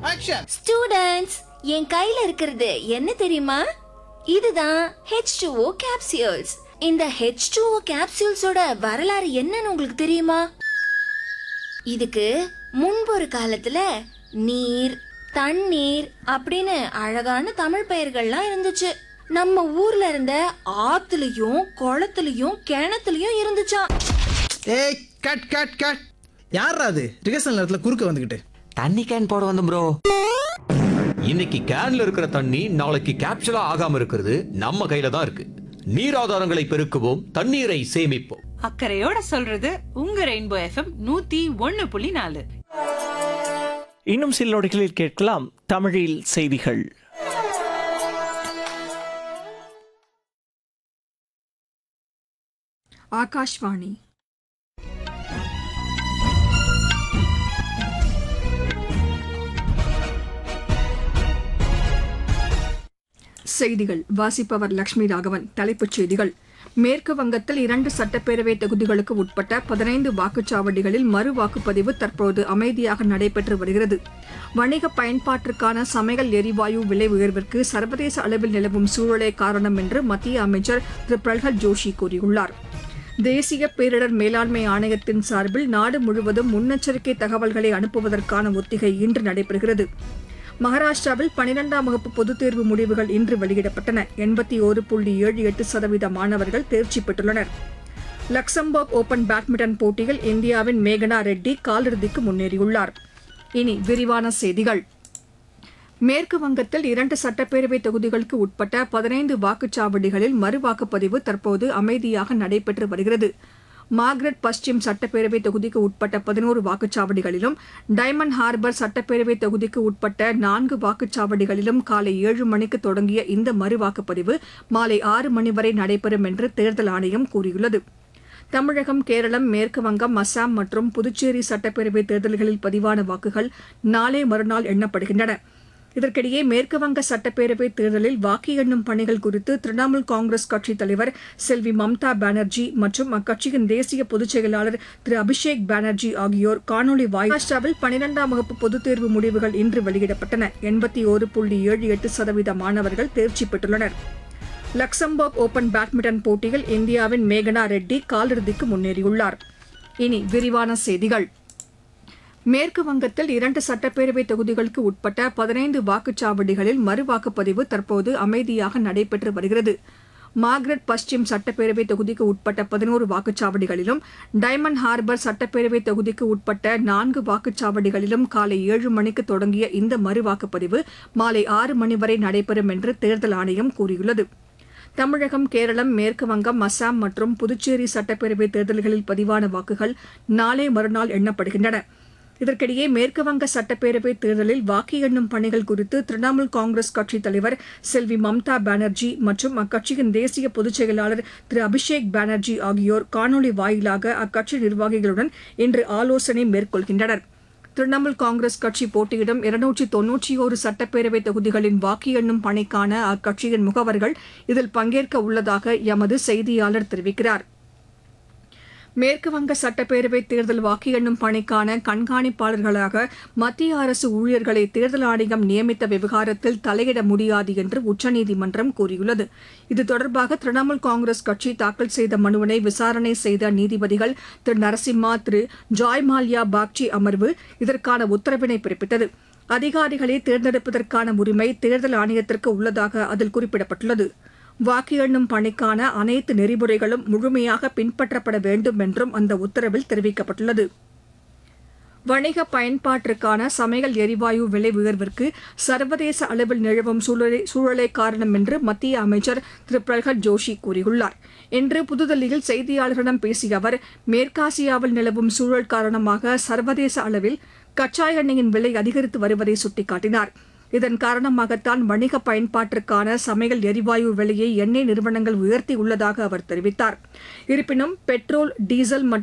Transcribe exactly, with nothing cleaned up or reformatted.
Action. Students, என் கையில இருக்கிறது என்ன தெரியுமா? இதுதான் ஹெச் டூ ஓ capsules. இந்த ஹெச் டூ ஓ capsuleஸோட வரலாறு என்னன்னு உங்களுக்கு தெரியுமா? இதுக்கு முன்பு ஒரு காலத்துல நீர், தண்ணீர் அப்படின்னு அழகான தமிழ் பெயர்கள்லாம் இருந்துச்சு. நம்ம ஊர்ல இருந்த ஆத்துலயும் குளத்துலயும் கிணத்துலயும் இருந்துச்சாம். ஏய் கட் கட் கட். யாரா அது ரிகர்சல் நேரத்துல குறுக்க வந்துகிட்டு? தண்ணி கேன் போட வந்து ப்ரோ. இன்னைக்கு கேன்ல இருக்கிற தண்ணி நாளைக்கு கேப்சூலா ஆகாம இருக்கிறது நம்ம கையில தான் இருக்கு. நீர் ஆதாரங்களை பெருக்குவோம், தண்ணீரை சேமிப்போம். அக்கறையோட சொல்றது உங்க ரெயின்போ எஃப்எம் நூத்தி ஒன்னு புள்ளி நாலு. இன்னும் சில நொடிகளில் கேட்கலாம் தமிழில் செய்திகள். ஆகாஷ்வாணி. செய்திகள் வாசிப்பவர் லட்சுமி ராகவன். தலைப்புச் செய்திகள். மேற்கு வங்கத்தில் இரண்டு சட்டப்பேரவை தொகுதிகளுக்கு உட்பட்ட பதினைந்து வாக்குச்சாவடிகளில் மறு வாக்குப்பதிவு தற்போது அமைதியாக நடைபெற்று வருகிறது. வணிக பயன்பாட்டிற்கான சமையல் எரிவாயு விலை உயர்விற்கு சர்வதேச அளவில் நிலவும் சூழலே காரணம் என்று மத்திய அமைச்சர் திரு பிரல்ஹத் ஜோஷி கூறியுள்ளார். தேசிய பேரிடர் மேலாண்மை ஆணையத்தின் சார்பில் நாடு முழுவதும் முன்னெச்சரிக்கை தகவல்களை அனுப்புவதற்கான ஒத்திகை இன்று நடைபெறுகிறது. மகாராஷ்டிராவில் பனிரெண்டாம் வகுப்பு பொதுத் தேர்வு முடிவுகள் இன்று வெளியிடப்பட்டன. எண்பத்தி ஒரு புள்ளி ஏழு எட்டு சதவீத மாணவர்கள் தேர்ச்சி பெற்றுள்ளனர். லக்சம்பர்க் ஓபன் பேட்மிண்டன் போட்டியில் இந்தியாவின் மேகனா ரெட்டி காலிறுதிக்கு முன்னேறியுள்ளார். இனி விரிவான செய்திகள். மேற்கு வங்கத்தில் இரண்டு சட்டப்பேரவை தொகுதிகளுக்கு உட்பட்ட பதினைந்து வாக்குச்சாவடிகளில் மறு வாக்குப்பதிவு தற்போது அமைதியாக நடைபெற்று வருகிறது. மார்க்ரெட் பஸ்டிம் சட்டப்பேரவை தொகுதிக்கு உட்பட்ட பதினோரு வாக்குச்சாவடிகளிலும், டைமண்ட் ஹார்பர் சட்டப்பேரவை தொகுதிக்கு உட்பட்ட நான்கு வாக்குச்சாவடிகளிலும் காலை ஏழு மணிக்கு தொடங்கிய இந்த மறு வாக்குப்பதிவு மாலை ஆறு மணி வரை நடைபெறும் என்று தேர்தல் ஆணையம் கூறியுள்ளது. தமிழகம், கேரளம், மேற்கு வங்கம், அசாம் மற்றும் புதுச்சேரி சட்டப்பேரவை தேர்தல்களில் பதிவான வாக்குகள் நாளை மறுநாள் எண்ணப்படுகின்றன. இதற்கிடையே மேற்குவங்க சட்டப்பேரவை தேர்தலில் வாக்கு எண்ணும் பணிகள் குறித்து திரிணாமுல் காங்கிரஸ் கட்சித் தலைவர் செல்வி மம்தா பானர்ஜி மற்றும் அக்கட்சியின் தேசிய பொதுச் செயலாளர் திரு அபிஷேக் பானர்ஜி ஆகியோர் காணொலி வாயிலாக மகாராஷ்டிராவில் பனிரெண்டாம் வகுப்பு பொதுத் தேர்வு முடிவுகள் இன்று வெளியிடப்பட்டன. எண்பத்தி ஒரு புள்ளி ஏழு எட்டு சதவீத மாணவர்கள் தேர்ச்சி பெற்றுள்ளனர். லக்சம்பர்க் ஓபன் பேட்மிண்டன் போட்டியில் இந்தியாவின் மேகனா ரெட்டி காலிறுதிக்கு முன்னேறியுள்ளார். இனி விரிவான செய்திகள். மேற்கு வங்கத்தில் இரண்டு சட்டப்பேரவை தொகுதிகளுக்கு உட்பட்ட பதினைந்து வாக்குச்சாவடிகளில் மறு வாக்குப்பதிவு தற்போது அமைதியாக நடைபெற்று வருகிறது. மார்க்ரெட் பஸ்டிம் சட்டப்பேரவை தொகுதிக்கு உட்பட்ட பதினோரு வாக்குச்சாவடிகளிலும், டைமண்ட் ஹார்பர் சட்டப்பேரவை தொகுதிக்கு உட்பட்ட நான்கு வாக்குச்சாவடிகளிலும் காலை ஏழு மணிக்கு தொடங்கிய இந்த மறு வாக்குப்பதிவு மாலை ஆறு மணி வரை நடைபெறும் என்று தேர்தல் ஆணையம் கூறியுள்ளது. தமிழகம், கேரளம், மேற்கு வங்கம், அசாம் மற்றும் புதுச்சேரி சட்டப்பேரவை தேர்தல்களில் பதிவான வாக்குகள் நாளை மறுநாள் எண்ணப்படுகின்றன. இதற்கிடையே மேற்குவங்க சட்டப்பேரவை தேர்தலில் வாக்கு எண்ணும் பணிகள் குறித்து திரிணாமுல் காங்கிரஸ் கட்சித் தலைவர் செல்வி மம்தா பானர்ஜி மற்றும் அக்கட்சியின் தேசிய பொதுச் செயலாளர் திரு அபிஷேக் பானர்ஜி ஆகியோர் காணொலி வாயிலாக அக்கட்சி நிர்வாகிகளுடன் இன்று ஆலோசனை மேற்கொள்கின்றனர். திரிணாமுல் காங்கிரஸ் கட்சி போட்டியிடும் இருநூற்றி தொன்னூற்றி ஒரு சட்டப்பேரவை தொகுதிகளின் வாக்கு எண்ணும் பணிக்கான அக்கட்சியின் முகவர்கள் இதில் பங்கேற்க உள்ளதாக எமது செய்தியாளர் தெரிவிக்கிறார். மேற்குவங்க சட்டப்பேரவை தேர்தல் வாக்கு எண்ணும் பணிக்கான கண்காணிப்பாளர்களாக மத்திய அரசு ஊழியர்களை தேர்தல் ஆணையம் நியமித்த விவகாரத்தில் தலையிட முடியாது என்று உச்சநீதிமன்றம் கூறியுள்ளது. இது தொடர்பாக திரிணாமுல் காங்கிரஸ் கட்சி தாக்கல் செய்த மனுவினை விசாரணை செய்த நீதிபதிகள் திரு நரசிம்மா, திரு ஜாய் மால்யா பாக்சி அமர்வு இதற்கான உத்தரவினை பிறப்பித்தது. அதிகாரிகளை தேர்ந்தெடுப்பதற்கான உரிமை தேர்தல் ஆணையத்திற்கு உள்ளதாக அதில் குறிப்பிடப்பட்டுள்ளது. வாக்கு எண்ணும் பணிக்கான அனைத்து நெறிமுறைகளும் முழுமையாக பின்பற்றப்பட வேண்டும் என்றும் அந்த உத்தரவில் தெரிவிக்கப்பட்டுள்ளது. வணிக பயன்பாட்டிற்கான சமையல் எரிவாயு விலை உயர்விற்கு சர்வதேச அளவில் நிலவும் சூழலே காரணம் என்று மத்திய அமைச்சர் திரு பிரல்ஹத் ஜோஷி கூறியுள்ளார். இன்று புதுதில்லியில் செய்தியாளர்களிடம் பேசிய அவர், மேற்காசியாவில் நிலவும் சூழல் காரணமாக சர்வதேச அளவில் கச்சா எண்ணெயின் விலை அதிகரித்து வருவதை சுட்டிக்காட்டினார். இதன் காரணமாகத்தான் வணிக பயன்பாட்டிற்கான சமையல் எரிவாயு விலையை எண்ணெய் நிறுவனங்கள் உயர்த்தியுள்ளதாக அவர் தெரிவித்தார். இருப்பினும் பெட்ரோல், டீசல் மற்றும்